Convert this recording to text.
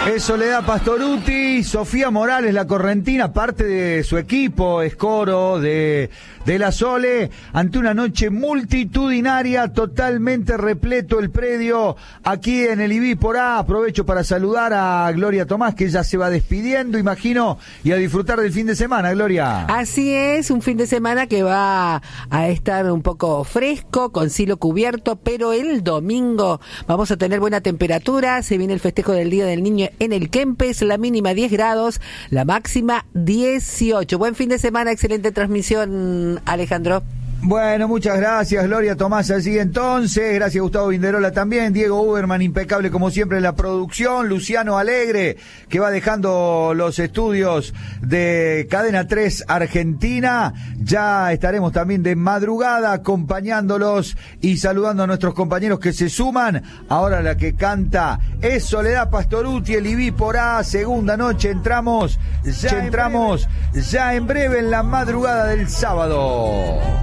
Es Soledad Pastorutti, Sofía Morales, la correntina, parte de su equipo, es coro de la Sole, ante una noche multitudinaria, totalmente repleto el predio aquí en el IBI por A. Aprovecho para saludar a Gloria Tomás, que ya se va despidiendo, imagino, y a disfrutar del fin de semana, Gloria. Así es, un fin de semana que va a estar un poco fresco, con cielo cubierto, pero el domingo vamos a tener buena temperatura, se viene el festejo del Día del Niño en el Kempes, la mínima 10 grados, la máxima 18. Buen fin de semana, excelente transmisión, Alejandro. Bueno, muchas gracias, Gloria Tomás, allí entonces, gracias Gustavo Vinderola también, Diego Uberman, impecable como siempre en la producción, Luciano Alegre, que va dejando los estudios de Cadena 3 Argentina, ya estaremos también de madrugada acompañándolos y saludando a nuestros compañeros que se suman. Ahora la que canta es Soledad Pastorutti, el IBI por A, segunda noche, entramos ya en breve en la madrugada del sábado.